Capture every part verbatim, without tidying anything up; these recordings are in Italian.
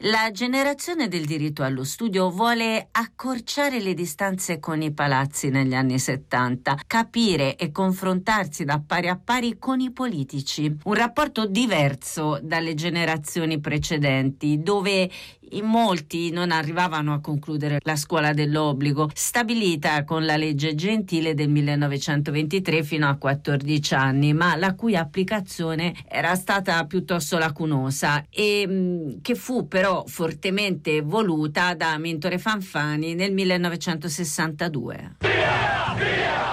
La generazione del diritto allo studio vuole accorciare le distanze con i palazzi negli anni settanta, capire e confrontarsi da pari a pari con i politici. Un rapporto diverso dalle generazioni precedenti, dove in molti non arrivavano a concludere la scuola dell'obbligo, stabilita con la legge Gentile del millenovecentoventitré fino a quattordici anni, ma la cui applicazione era stata piuttosto lacunosa e mh, che fu però fortemente voluta da Amintore Fanfani nel millenovecentosessantadue. Via, via!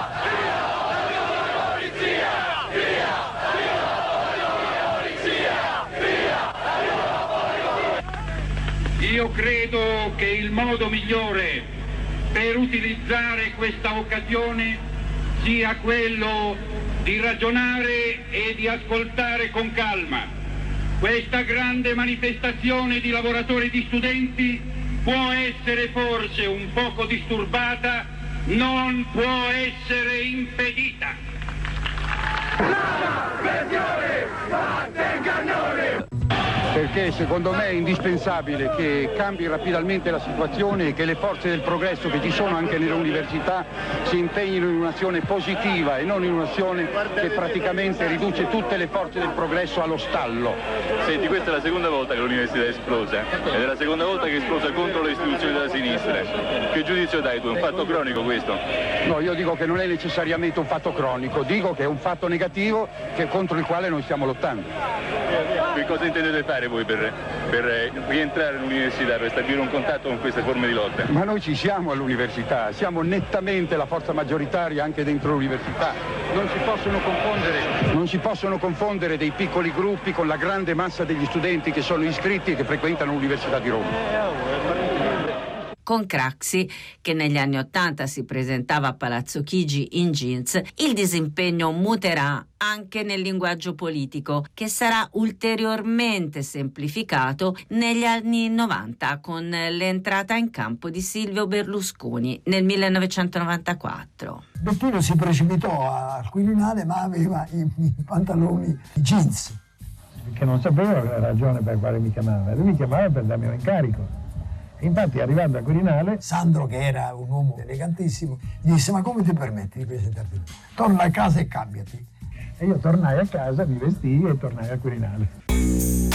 Io credo che il modo migliore per utilizzare questa occasione sia quello di ragionare e di ascoltare con calma. Questa grande manifestazione di lavoratori e di studenti può essere forse un poco disturbata, non può essere impedita. La versione fatta ingannare! Perché secondo me è indispensabile che cambi rapidamente la situazione e che le forze del progresso che ci sono anche nelle università si impegnino in un'azione positiva e non in un'azione che praticamente riduce tutte le forze del progresso allo stallo. Senti, questa è la seconda volta che l'università è esplosa ed è la seconda volta che è esplosa contro le istituzioni della sinistra. Che giudizio dai tu? È un fatto cronico questo? No, io dico che non è necessariamente un fatto cronico, dico che è un fatto negativo che contro il quale noi stiamo lottando. Che cosa intendete fare voi per, per rientrare all'università, per stabilire un contatto con queste forme di lotta? Ma noi ci siamo all'università, siamo nettamente la forza maggioritaria anche dentro l'università. Non si possono confondere, non si possono confondere dei piccoli gruppi con la grande massa degli studenti che sono iscritti e che frequentano l'Università di Roma. Con Craxi, che negli anni Ottanta si presentava a Palazzo Chigi in jeans, il disimpegno muterà anche nel linguaggio politico, che sarà ulteriormente semplificato negli anni novanta con l'entrata in campo di Silvio Berlusconi nel millenovecentonovantaquattro. Bettino si precipitò al Quirinale ma aveva i, i pantaloni i jeans. Che non sapevo la ragione per quale mi chiamava, lui mi chiamava per darmi un incarico. Infatti arrivando a Quirinale, Sandro, che era un uomo elegantissimo, gli disse: ma come ti permetti di presentarti? Torna a casa e cambiati. E io tornai a casa, mi vestii e tornai a Quirinale.